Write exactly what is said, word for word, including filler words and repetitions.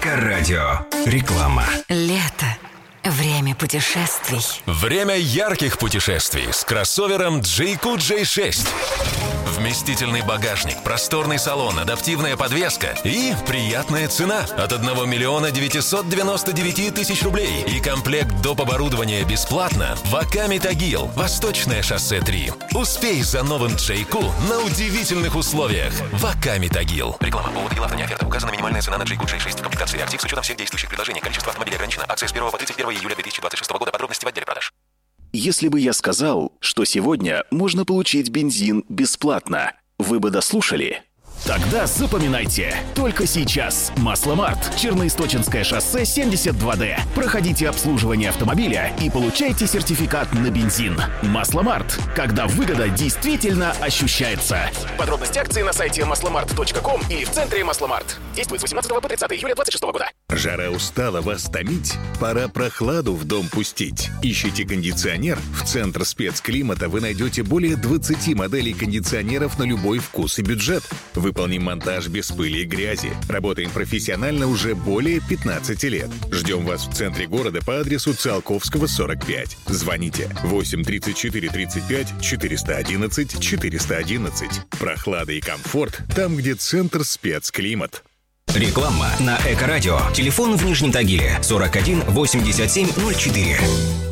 Эко-радио. Реклама. Лето. Время путешествий. Время ярких путешествий с кроссовером Джейку джей шесть. Вместительный багажник, просторный салон, адаптивная подвеска и приятная цена от одного миллиона девятисот девяноста девяти тысяч рублей и комплект доп. Оборудования бесплатно в Аками Тагил, Восточное шоссе три. Успей за новым Джейку на удивительных условиях в Аками Тагил. Реклама. Повод и не оферта. Указана минимальная цена на Джейку джей шесть в комплектации актив с учетом всех действующих предложений. Количество автомобилей ограничено. Акция с первого по тридцать первое июля две тысячи двадцать шестого года. Подробности в отделе продаж. Если бы я сказал, что сегодня можно получить бензин бесплатно, вы бы дослушали? Тогда запоминайте. Только сейчас. Масломарт. Черноисточинское шоссе семьдесят два дэ. Проходите обслуживание автомобиля и получайте сертификат на бензин. Масломарт. Когда выгода действительно ощущается. Подробности акции на сайте масломарт точка ком или в центре Масломарт. Действует с восемнадцатого по тридцатое июля двадцать шестого года. Жара устала вас томить? Пора прохладу в дом пустить. Ищите кондиционер? В Центр спецклимата вы найдете более двадцати моделей кондиционеров на любой вкус и бюджет. Выполним монтаж без пыли и грязи. Работаем профессионально уже более пятнадцати лет. Ждем вас в центре города по адресу Циолковского, сорок пять. Звоните восемь тридцать четыре тридцать пять четыреста одиннадцать четыреста одиннадцать. Прохлада и комфорт там, где Центр спецклимат. Реклама на Эко-радио. Телефон в Нижнем Тагиле сорок один восемьдесят семь ноль четыре.